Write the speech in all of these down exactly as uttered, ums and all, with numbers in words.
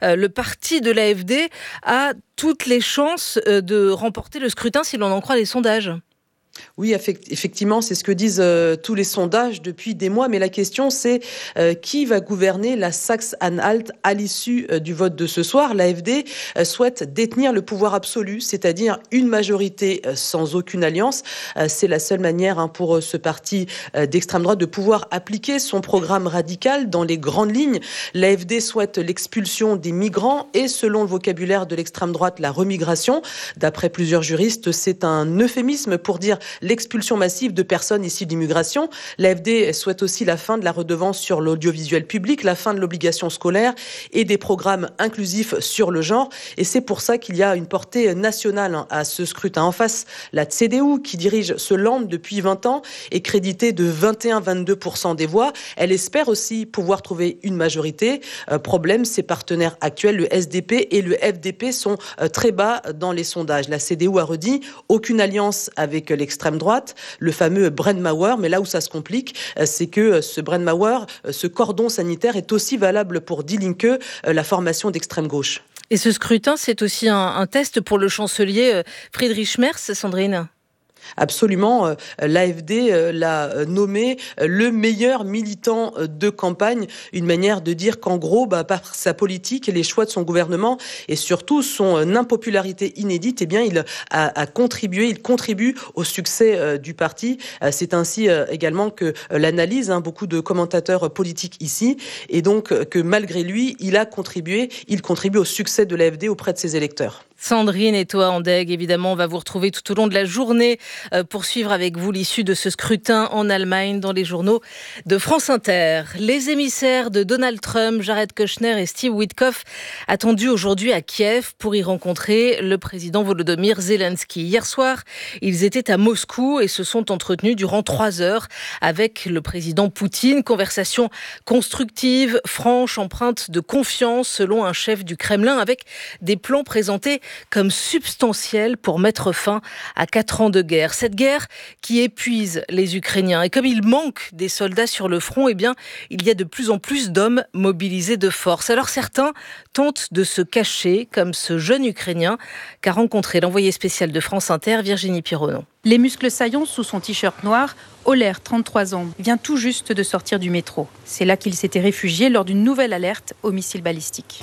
euh, le parti de l'A F D a toutes les chances euh, de remporter le scrutin si l'on en croit les sondages. Oui, effectivement, c'est ce que disent euh, tous les sondages depuis des mois. Mais la question, c'est euh, qui va gouverner la Saxe-Anhalt à l'issue euh, du vote de ce soir. L'A F D euh, souhaite détenir le pouvoir absolu, c'est-à-dire une majorité euh, sans aucune alliance. Euh, c'est la seule manière hein, pour euh, ce parti euh, d'extrême droite de pouvoir appliquer son programme radical dans les grandes lignes. L'A F D souhaite l'expulsion des migrants et, selon le vocabulaire de l'extrême droite, la remigration. D'après plusieurs juristes, c'est un euphémisme pour dire l'expulsion massive de personnes issues d'immigration. L'A F D souhaite aussi la fin de la redevance sur l'audiovisuel public, la fin de l'obligation scolaire et des programmes inclusifs sur le genre. Et c'est pour ça qu'il y a une portée nationale à ce scrutin. En face, la C D U, qui dirige ce Land depuis vingt ans, est créditée de vingt et un à vingt-deux pour cent des voix. Elle espère aussi pouvoir trouver une majorité. Euh, problème, ses partenaires actuels, le S D P et le F D P, sont euh, très bas dans les sondages. La C D U a redit aucune alliance avec l'extrême droite, le fameux Brandmauer. Mais là où ça se complique, c'est que ce Brandmauer, ce cordon sanitaire est aussi valable pour Die Linke, la formation d'extrême gauche. Et ce scrutin, c'est aussi un, un test pour le chancelier Friedrich Merz, Sandrine ? Absolument, l'A F D l'a nommé le meilleur militant de campagne, une manière de dire qu'en gros, bah, par sa politique, les choix de son gouvernement et surtout son impopularité inédite, eh bien, il a, a contribué, il contribue au succès du parti. C'est ainsi également que l'analyse, hein, beaucoup de commentateurs politiques ici, et donc que malgré lui, il a contribué, il contribue au succès de l'A F D auprès de ses électeurs. Sandrine et toi, Andeg, évidemment, on va vous retrouver tout au long de la journée pour suivre avec vous l'issue de ce scrutin en Allemagne dans les journaux de France Inter. Les émissaires de Donald Trump, Jared Kushner et Steve Witkoff, attendus aujourd'hui à Kiev pour y rencontrer le président Volodymyr Zelensky. Hier soir, ils étaient à Moscou et se sont entretenus durant trois heures avec le président Poutine. Conversation constructive, franche, empreinte de confiance selon un chef du Kremlin, avec des plans présentés comme substantiel pour mettre fin à quatre ans de guerre. Cette guerre qui épuise les Ukrainiens. Et comme il manque des soldats sur le front, eh bien, il y a de plus en plus d'hommes mobilisés de force. Alors certains tentent de se cacher, comme ce jeune Ukrainien qu'a rencontré l'envoyé spécial de France Inter, Virginie Pironon. Les muscles saillants sous son t-shirt noir, Oler, trente-trois ans, vient tout juste de sortir du métro. C'est là qu'il s'était réfugié lors d'une nouvelle alerte au missile balistique.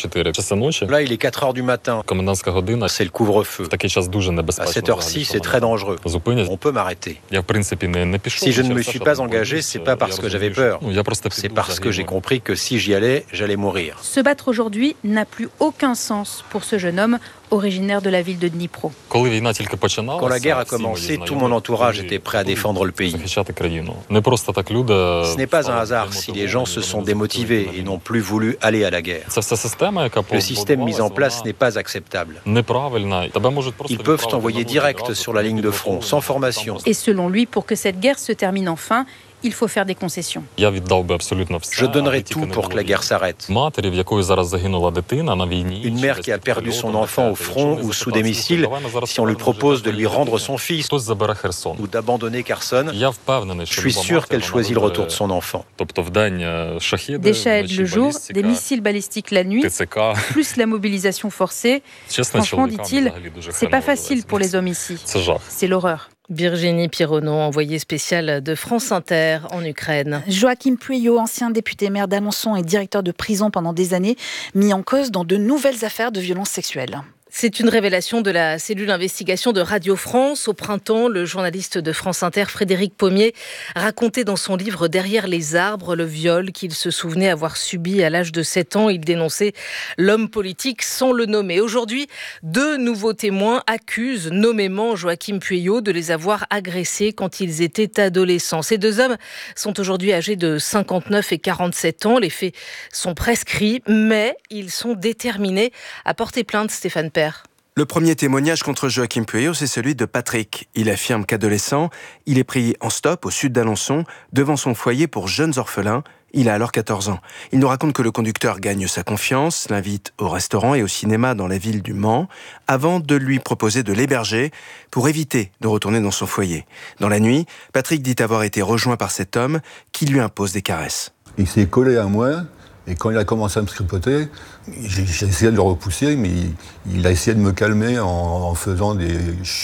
Là, il est quatre heures du matin. C'est le couvre-feu. À cette heure-ci, c'est très dangereux. On peut m'arrêter. Si je ne me suis pas engagé, c'est pas parce que j'avais peur. C'est parce que j'ai compris que si j'y allais, j'allais mourir. Se battre aujourd'hui n'a plus aucun sens pour ce jeune homme, originaire de la ville de Dnipro. Quand la guerre a commencé, tout mon entourage était prêt à défendre le pays. Ce n'est pas un hasard si les gens se sont démotivés et n'ont plus voulu aller à la guerre. Le système mis en place n'est pas acceptable. Ils peuvent t'envoyer direct sur la ligne de front, sans formation. Et selon lui, pour que cette guerre se termine enfin, il faut faire des concessions. Je donnerai tout pour que la guerre s'arrête. Une mère qui a perdu son enfant au front ou sous des missiles, si on lui propose de lui rendre son fils ou d'abandonner Kherson, je suis sûr qu'elle choisit le retour de son enfant. Des Shahed le jour, des missiles balistiques la nuit, plus la mobilisation forcée. Franchement, dit-il, c'est pas facile pour les hommes ici. C'est l'horreur. Virginie Pironon, envoyée spéciale de France Inter en Ukraine. Joachim Pueyo, ancien député maire d'Alençon et directeur de prison pendant des années, mis en cause dans de nouvelles affaires de violences sexuelles. C'est une révélation de la cellule investigation de Radio France. Au printemps, le journaliste de France Inter, Frédéric Pommier, racontait dans son livre Derrière les arbres le viol qu'il se souvenait avoir subi à l'âge de sept ans. Il dénonçait l'homme politique sans le nommer. Aujourd'hui, deux nouveaux témoins accusent nommément Joachim Pueyo de les avoir agressés quand ils étaient adolescents. Ces deux hommes sont aujourd'hui âgés de cinquante-neuf et quarante-sept ans. Les faits sont prescrits, mais ils sont déterminés à porter plainte, Stéphane Père. Le premier témoignage contre Joachim Pueyo, c'est celui de Patrick. Il affirme qu'adolescent, il est pris en stop au sud d'Alençon, devant son foyer pour jeunes orphelins. Il a alors quatorze ans. Il nous raconte que le conducteur gagne sa confiance, l'invite au restaurant et au cinéma dans la ville du Mans, avant de lui proposer de l'héberger pour éviter de retourner dans son foyer. Dans la nuit, Patrick dit avoir été rejoint par cet homme qui lui impose des caresses. Il s'est collé à moi, Et quand il a commencé à me tripoter, j'ai, j'ai essayé de le repousser, mais il, il a essayé de me calmer en, en faisant des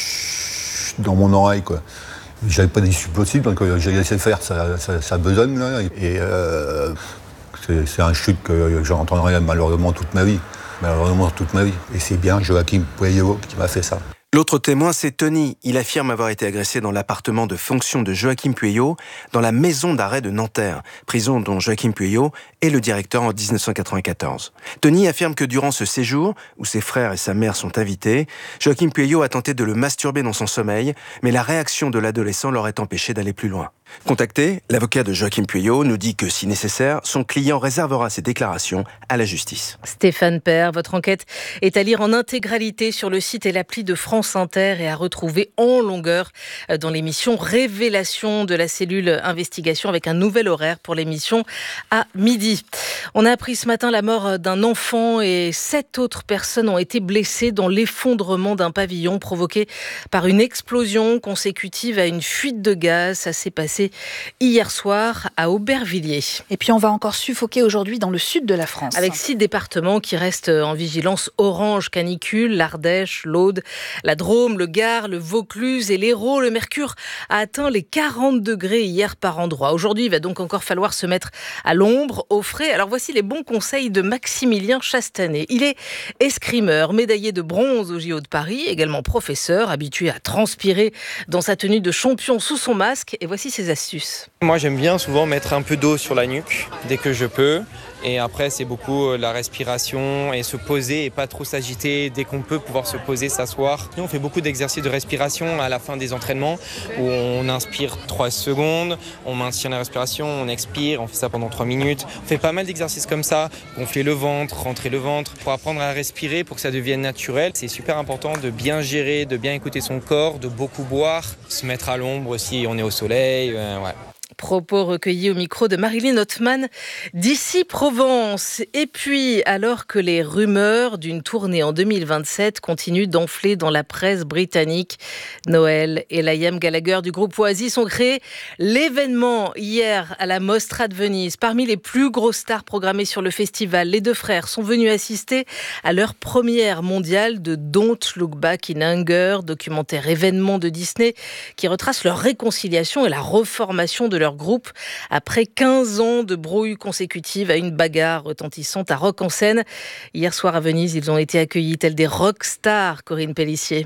chut dans mon oreille, quoi. J'avais pas d'issue possible, donc j'ai laissé faire, ça, ça, ça besonne, là. Et euh, c'est, c'est un chute que j'entendrai malheureusement toute ma vie. Malheureusement toute ma vie. Et c'est bien Joachim Pueyo qui m'a fait ça. L'autre témoin, c'est Tony. Il affirme avoir été agressé dans l'appartement de fonction de Joachim Pueyo, dans la maison d'arrêt de Nanterre, prison dont Joachim Pueyo est le directeur en dix-neuf cent quatre-vingt-quatorze. Tony affirme que durant ce séjour, où ses frères et sa mère sont invités, Joachim Pueyo a tenté de le masturber dans son sommeil, mais la réaction de l'adolescent l'aurait empêché d'aller plus loin. Contacté, l'avocat de Joachim Pueyo nous dit que, si nécessaire, son client réservera ses déclarations à la justice. Stéphane Père, votre enquête est à lire en intégralité sur le site et l'appli de France Inter et à retrouver en longueur dans l'émission Révélation de la cellule investigation avec un nouvel horaire pour l'émission à midi. On a appris ce matin la mort d'un enfant et sept autres personnes ont été blessées dans l'effondrement d'un pavillon provoqué par une explosion consécutive à une fuite de gaz. Ça s'est passé hier soir à Aubervilliers. Et puis on va encore suffoquer aujourd'hui dans le sud de la France. Avec six départements qui restent en vigilance orange canicule, l'Ardèche, l'Aude, la Drôme, le Gard, le Vaucluse et l'Hérault. Le mercure a atteint les quarante degrés hier par endroit. Aujourd'hui, il va donc encore falloir se mettre à l'ombre, au frais. Alors voici les bons conseils de Maximilien Chastanet. Il est escrimeur, médaillé de bronze au J O de Paris, également professeur, habitué à transpirer dans sa tenue de champion sous son masque. Et voici ses astuces. Moi, j'aime bien souvent mettre un peu d'eau sur la nuque dès que je peux. Et après, c'est beaucoup la respiration et se poser et pas trop s'agiter. Dès qu'on peut pouvoir se poser, s'asseoir. Nous, on fait beaucoup d'exercices de respiration à la fin des entraînements où on inspire trois secondes, on maintient la respiration, on expire, on fait ça pendant trois minutes. On fait pas mal d'exercices comme ça, gonfler le ventre, rentrer le ventre, pour apprendre à respirer, pour que ça devienne naturel. C'est super important de bien gérer, de bien écouter son corps, de beaucoup boire, se mettre à l'ombre si on est au soleil. Euh, ouais. Propos recueillis au micro de Marilyn Othman d'Ici Provence. Et puis, alors que les rumeurs d'une tournée en deux mille vingt-sept continuent d'enfler dans la presse britannique, Noël et Liam Gallagher du groupe Oasis ont créé l'événement hier à la Mostra de Venise. Parmi les plus grosses stars programmées sur le festival, les deux frères sont venus assister à leur première mondiale de Don't Look Back in Anger, documentaire événement de Disney qui retrace leur réconciliation et la reformation de leur groupe après quinze ans de brouille consécutive à une bagarre retentissante à Rock-en-Seine. Hier soir à Venise, ils ont été accueillis tels des rockstars, Corinne Pellissier.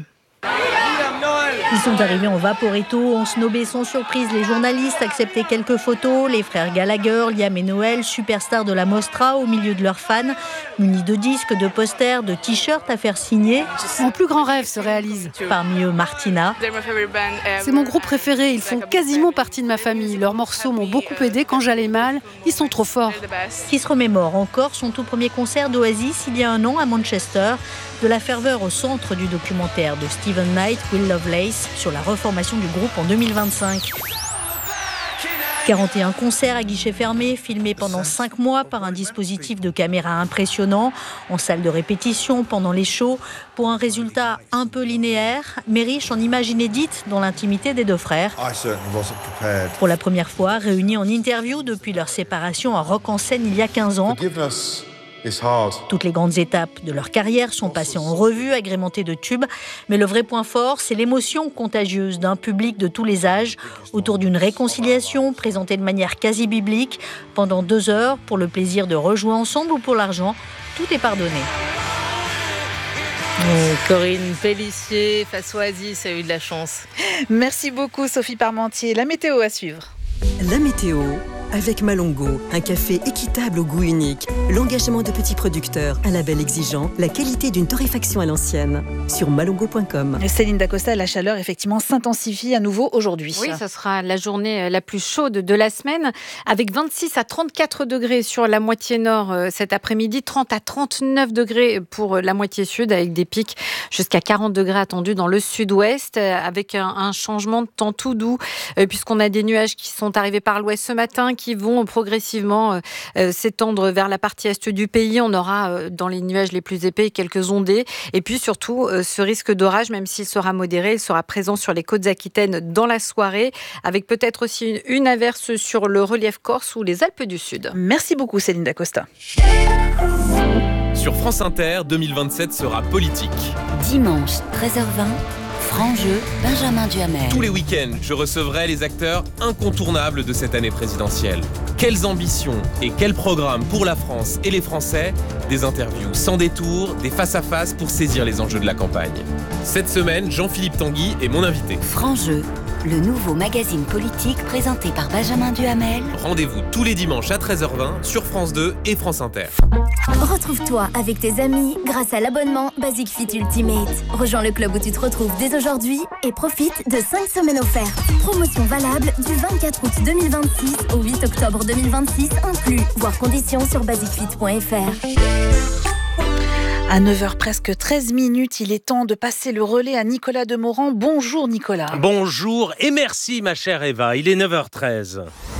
Ils sont arrivés en vaporetto, ont snobé sans surprise les journalistes, accepté quelques photos. Les frères Gallagher, Liam et Noël, superstars de la Mostra, au milieu de leurs fans, munis de disques, de posters, de t-shirts à faire signer. Mon plus grand rêve se réalise. Parmi eux, Martina. C'est mon groupe préféré, ils font quasiment partie de ma famille. Leurs morceaux m'ont beaucoup aidé quand j'allais mal, ils sont trop forts. Qui se remémore encore son tout premier concert d'Oasis il y a un an à Manchester. De la ferveur au centre du documentaire de Stephen Knight, Will Lovelace, sur la reformation du groupe en deux mille vingt-cinq. quarante et un concerts à guichet fermé, filmés pendant cinq mois par un dispositif de caméra impressionnant, en salle de répétition, pendant les shows, pour un résultat un peu linéaire, mais riche en images inédites dans l'intimité des deux frères. Pour la première fois, réunis en interview depuis leur séparation à Rock-en-Seine il y a quinze ans. Toutes les grandes étapes de leur carrière sont passées en revue, agrémentées de tubes. Mais le vrai point fort, c'est l'émotion contagieuse d'un public de tous les âges autour d'une réconciliation présentée de manière quasi biblique. Pendant deux heures, pour le plaisir de rejouer ensemble ou pour l'argent, tout est pardonné. Oh, Corinne Pellissier, face Oasis, a eu de la chance. Merci beaucoup Sophie Parmentier. La météo à suivre. La météo avec Malongo, un café équitable au goût unique, l'engagement de petits producteurs, un label exigeant, la qualité d'une torréfaction à l'ancienne. Sur malongo point com. Céline Dacosta, la chaleur effectivement s'intensifie à nouveau aujourd'hui. Oui, ce sera la journée la plus chaude de la semaine, avec vingt-six à trente-quatre degrés sur la moitié nord cet après-midi, trente à trente-neuf degrés pour la moitié sud, avec des pics jusqu'à quarante degrés attendus dans le sud-ouest, avec un, un changement de temps tout doux, puisqu'on a des nuages qui sont arrivés par l'ouest ce matin, qui qui vont progressivement euh, s'étendre vers la partie est du pays. On aura euh, dans les nuages les plus épais quelques ondées. Et puis surtout, euh, ce risque d'orage, même s'il sera modéré, il sera présent sur les côtes aquitaines dans la soirée, avec peut-être aussi une, une averse sur le relief corse ou les Alpes du Sud. Merci beaucoup Céline Dacosta. Sur France Inter, deux mille vingt-sept sera politique. Dimanche, treize heures vingt, franc jeu, Benjamin Duhamel. Tous les week-ends, je recevrai les acteurs incontournables de cette année présidentielle. Quelles ambitions et quels programmes pour la France et les Français? Des interviews sans détour, des face-à-face pour saisir les enjeux de la campagne. Cette semaine, Jean-Philippe Tanguy est mon invité. Franc jeu, le nouveau magazine politique présenté par Benjamin Duhamel. Rendez-vous tous les dimanches à treize heures vingt sur France deux et France Inter. Retrouve-toi avec tes amis grâce à l'abonnement Basic Fit Ultimate. Rejoins le club où tu te retrouves dès aujourd'hui et profite de cinq semaines offertes. Promotion valable du vingt-quatre août deux mille vingt-six au huit octobre deux mille vingt-six inclus. Voir conditions sur basic fit point f r. À neuf heures presque treize minutes, il est temps de passer le relais à Nicolas Demorand. Bonjour Nicolas. Bonjour et merci ma chère Eva, il est neuf heures treize.